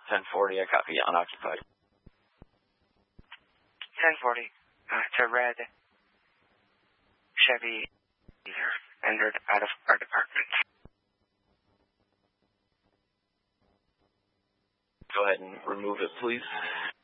1040, I copy unoccupied. 1040, it's a red Chevy entered out of our department. Go ahead and remove it, please.